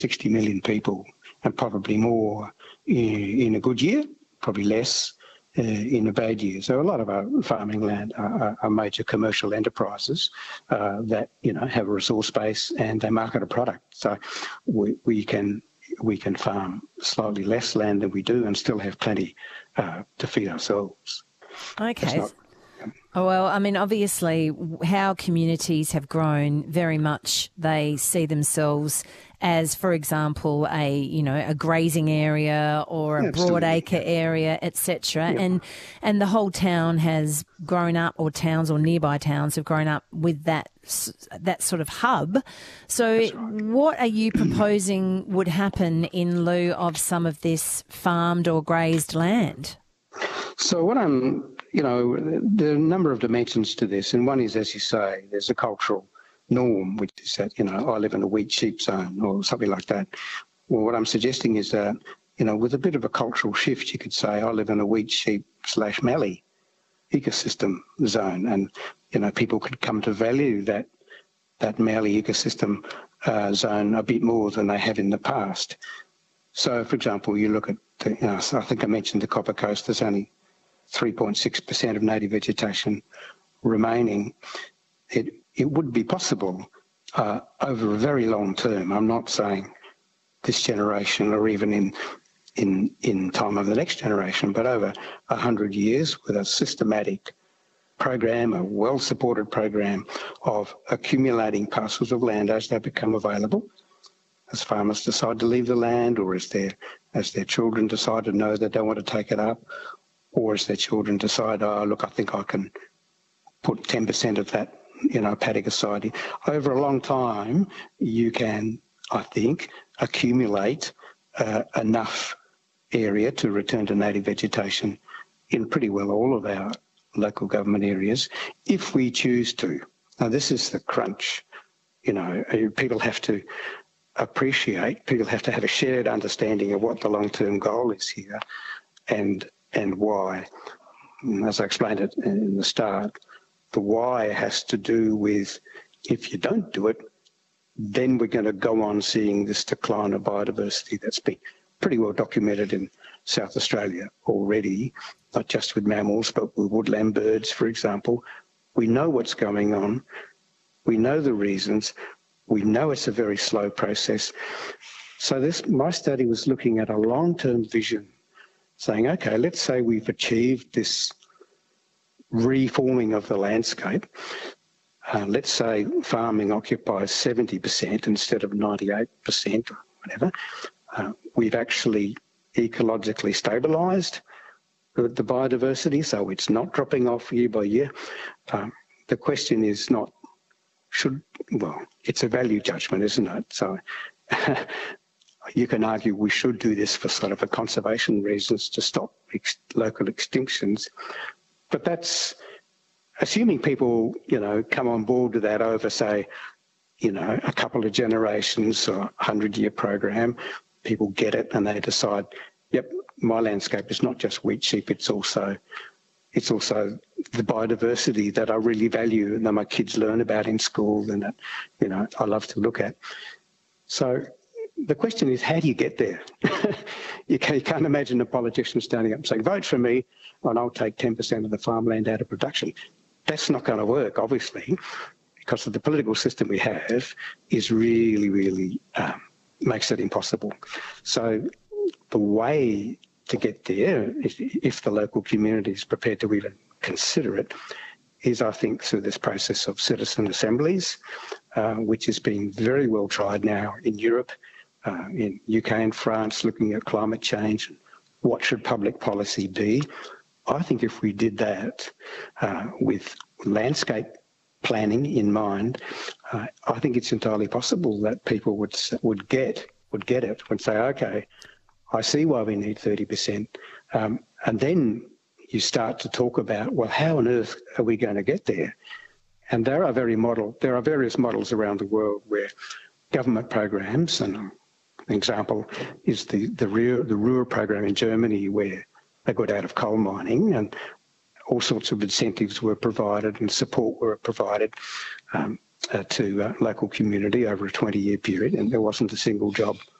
60 million people, and probably more in a good year, probably less in a bad year. So a lot of our farming land are major commercial enterprises that, you know, have a resource base and they market a product. So we can farm slightly less land than we do and still have plenty to feed ourselves. Okay. Well, I mean, obviously, how communities have grown very much, they see themselves as, for example, a grazing area or a broadacre area, etc. Yeah. And the whole town has grown up, or towns or nearby towns have grown up with that sort of hub. So right. What are you proposing would happen in lieu of some of this farmed or grazed land? So what there are a number of dimensions to this, and one is, as you say, there's a cultural norm, which is that, you know, I live in a wheat-sheep zone or something like that. Well, what I'm suggesting is that, you know, with a bit of a cultural shift, you could say I live in a wheat-sheep/mallee ecosystem zone, and, you know, people could come to value that mallee ecosystem zone a bit more than they have in the past. So, for example, you look at, I think I mentioned the Copper Coast, there's only 3.6% of native vegetation remaining. It would be possible over a very long term. I'm not saying this generation or even in time of the next generation, but over 100 years with a systematic program, a well-supported program of accumulating parcels of land as they become available, as farmers decide to leave the land, or as their children decide to know that they want to take it up, or as their children decide, oh, look, I think I can put 10% of that, you know, paddock aside. Over a long time, you can, I think, accumulate enough area to return to native vegetation in pretty well all of our local government areas, if we choose to. Now, this is the crunch. You know, people have to have a shared understanding of what the long-term goal is here and why. As I explained it in the start, the why has to do with, if you don't do it, then we're going to go on seeing this decline of biodiversity that's been pretty well documented in South Australia already, not just with mammals, but with woodland birds, for example. We know what's going on. We know the reasons. We know it's a very slow process. So my study was looking at a long-term vision, saying, okay, let's say we've achieved this reforming of the landscape. Let's say farming occupies 70% instead of 98% or whatever. We've actually ecologically stabilised the biodiversity, so it's not dropping off year by year. The question is not it's a value judgment, isn't it? So you can argue we should do this for sort of a conservation reasons to stop local extinctions. But that's assuming people, you know, come on board with that over, say, you know, a couple of generations or a 100-year program. People get it and they decide, yep, my landscape is not just wheat sheep, it's also the biodiversity that I really value and that my kids learn about in school and that, you know, I love to look at. So the question is, how do you get there? You can't imagine a politician standing up and saying, vote for me and I'll take 10% of the farmland out of production. That's not going to work, obviously, because of the political system we have is really, really makes it impossible. So the way to get there, if the local community is prepared to even consider it, is, I think, through this process of citizen assemblies, which is being very well tried now in Europe, in UK and France, looking at climate change. What should public policy be? I think if we did that with landscape planning in mind, I think it's entirely possible that people would get it, would say, okay, I see why we need 30%. And then you start to talk about, well, how on earth are we going to get there? And there are various models around the world where government programs, and an example is the Ruhr program in Germany, where they got out of coal mining and all sorts of incentives were provided and support were provided. to local community over a 20-year period, and there wasn't a single job